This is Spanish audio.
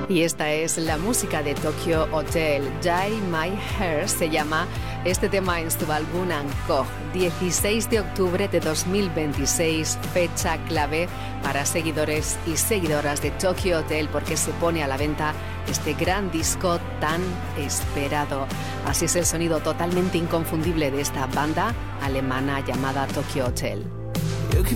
Y esta es la música de Tokyo Hotel. Dye My Hair se llama este tema en su álbum Encore. 16 de octubre de 2026, fecha clave para seguidores y seguidoras de Tokyo Hotel porque se pone a la venta este gran disco tan esperado. Así es el sonido totalmente inconfundible de esta banda alemana llamada Tokyo Hotel. You can